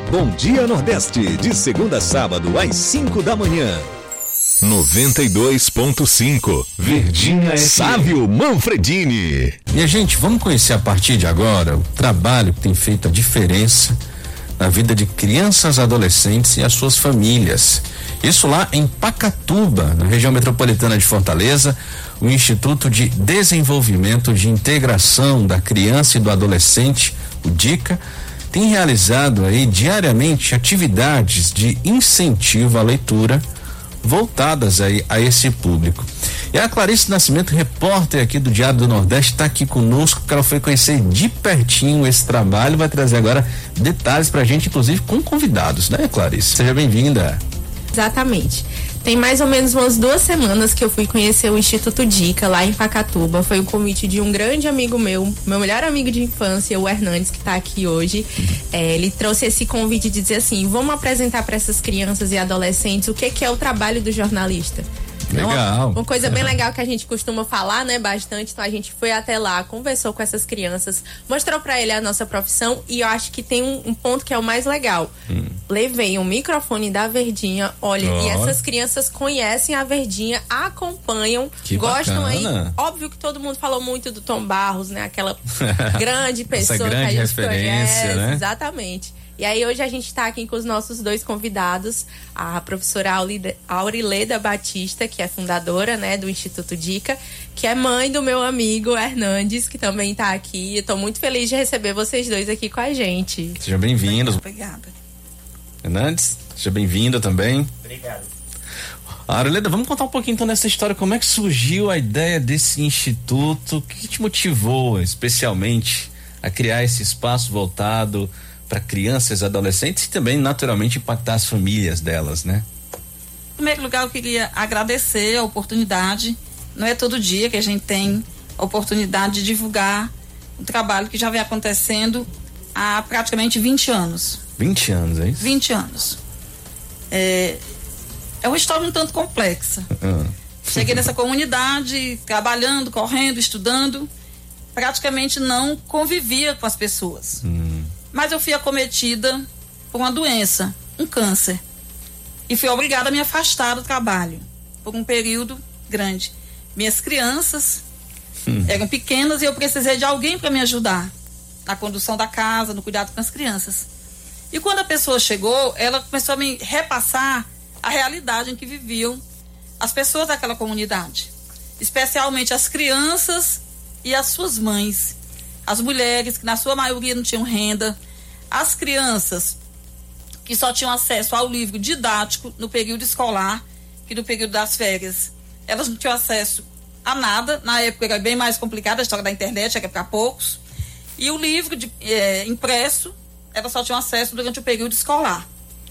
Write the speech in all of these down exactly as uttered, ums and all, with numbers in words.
Bom Dia Nordeste, de segunda a sábado, às cinco da manhã. noventa e dois ponto cinco, Verdinha Sávio Manfredini. E a gente, vamos conhecer a partir de agora o trabalho que tem feito a diferença na vida de crianças, adolescentes e as suas famílias. Isso lá em Pacatuba, na região metropolitana de Fortaleza, o Instituto de Desenvolvimento de Integração da Criança e do Adolescente, o DICA, tem realizado aí diariamente atividades de incentivo à leitura voltadas aí a esse público. E a Clarice Nascimento, repórter aqui do Diário do Nordeste, está aqui conosco, que ela foi conhecer de pertinho esse trabalho, vai trazer agora detalhes pra gente, inclusive com convidados, né, Clarice? Seja bem-vinda. Exatamente. Tem mais ou menos umas duas semanas que eu fui conhecer o Instituto DICA lá em Pacatuba. Foi um convite de um grande amigo meu, meu melhor amigo de infância, o Hernandes, que está aqui hoje. Uhum. É, ele trouxe esse convite de dizer assim: vamos apresentar para essas crianças e adolescentes o que, que é o trabalho do jornalista. Legal. Uma, uma coisa bem legal que a gente costuma falar, né, bastante. Então a gente foi até lá, conversou com essas crianças, mostrou pra ele a nossa profissão, e eu acho que tem um, um ponto que é o mais legal. Hum. Levei um microfone da Verdinha, olha, oh. e essas crianças conhecem a Verdinha, acompanham, que gostam bacana. Aí. Óbvio que todo mundo falou muito do Tom Barros, né, aquela grande pessoa. Essa grande que a gente referência, conhece, né? Exatamente. E aí hoje a gente está aqui com os nossos dois convidados, a professora Aurileda Batista, que é fundadora, né, do Instituto DICA, que é mãe do meu amigo Hernandes, que também está aqui. Estou muito feliz de receber vocês dois aqui com a gente. Sejam bem-vindos. Obrigada. Hernandes, seja bem-vinda também. Obrigado. Aurileda, vamos contar um pouquinho então dessa história, como é que surgiu a ideia desse instituto, o que te motivou especialmente a criar esse espaço voltado para crianças e adolescentes e também naturalmente impactar as famílias delas, né? Em primeiro lugar, eu queria agradecer a oportunidade. Não é todo dia que a gente tem a oportunidade de divulgar um trabalho que já vem acontecendo há praticamente vinte anos. vinte anos, é isso? vinte anos. É, é uma história um tanto complexa. Uhum. Cheguei nessa comunidade, trabalhando, correndo, estudando, praticamente não convivia com as pessoas. Uhum. Mas eu fui acometida por uma doença, um câncer. E fui obrigada a me afastar do trabalho por um período grande. Minhas crianças hum. eram pequenas e eu precisei de alguém para me ajudar na condução da casa, no cuidado com as crianças. E quando a pessoa chegou, ela começou a me repassar a realidade em que viviam as pessoas daquela comunidade. Especialmente as crianças e as suas mães. As mulheres, que na sua maioria não tinham renda, as crianças que só tinham acesso ao livro didático no período escolar, que no período das férias elas não tinham acesso a nada. Na época era bem mais complicada a história da internet, era para poucos. E o livro de, é, impresso, elas só tinham acesso durante o período escolar.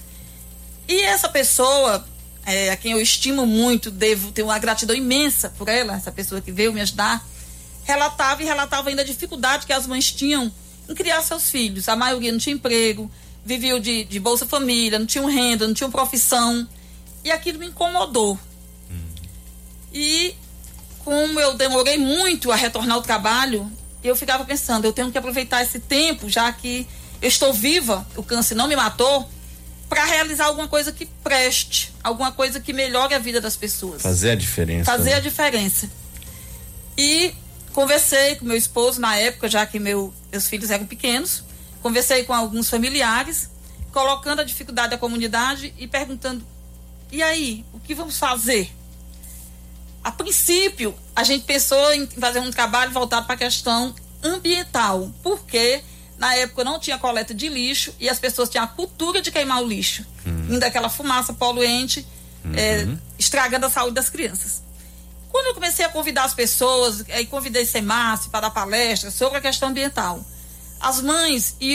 E essa pessoa, é, a quem eu estimo muito, devo ter uma gratidão imensa por ela, essa pessoa que veio me ajudar, relatava e relatava ainda a dificuldade que as mães tinham em criar seus filhos. A maioria não tinha emprego, viviam de, de Bolsa Família, não tinham renda, não tinham profissão. E aquilo me incomodou. Hum. E como eu demorei muito a retornar ao trabalho, eu ficava pensando, eu tenho que aproveitar esse tempo, já que eu estou viva, o câncer não me matou, para realizar alguma coisa que preste, alguma coisa que melhore a vida das pessoas. Fazer a diferença. Fazer a diferença. E conversei com meu esposo na época, já que meu, meus filhos eram pequenos. Conversei com alguns familiares, colocando a dificuldade da comunidade e perguntando: e aí, o que vamos fazer? A princípio, a gente pensou em fazer um trabalho voltado para a questão ambiental, porque na época não tinha coleta de lixo e as pessoas tinham a cultura de queimar o lixo, uhum. indo aquela fumaça poluente, uhum. é, estragando a saúde das crianças. Quando eu comecei a convidar as pessoas, aí convidei Semace para dar palestra sobre a questão ambiental, as mães e